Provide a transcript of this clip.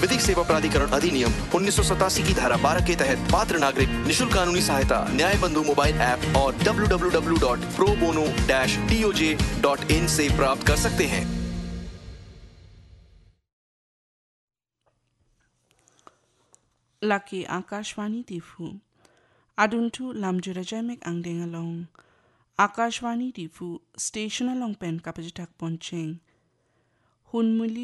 विधिक सेवा प्राधिकरण अधिनियम 1987 की धारा 12 के तहत पात्र नागरिक निशुल्क कानूनी सहायता न्याय बंधु मोबाइल ऐप और www.probono-toj.in से प्राप्त कर सकते हैं। Laki Akashvani Tifu Aduntu Lamjurajamek Angdeng along Akashvani Tifu Station along Pen Kapajitak Ponching Hunmuli